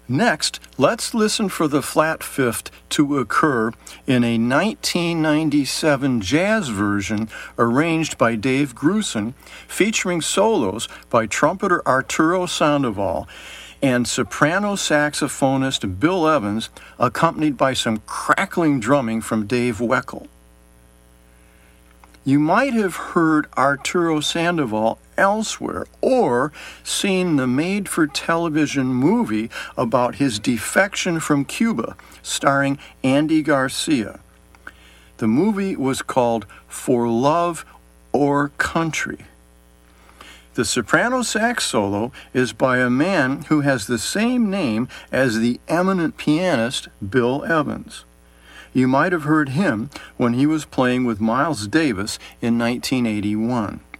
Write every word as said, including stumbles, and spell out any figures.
Next, let's listen for the flat fifth to occur in a nineteen ninety-seven jazz version arranged by Dave Grusin, featuring solos by trumpeter Arturo Sandoval and soprano saxophonist Bill Evans, accompanied by some crackling drumming from Dave Weckl. You might have heard Arturo Sandoval elsewhere or seen the made-for-television movie about his defection from Cuba, starring Andy Garcia. The movie was called For Love or Country. The soprano sax solo is by a man who has the same name as the eminent pianist Bill Evans. You might have heard him when he was playing with Miles Davis in nineteen eighty-one.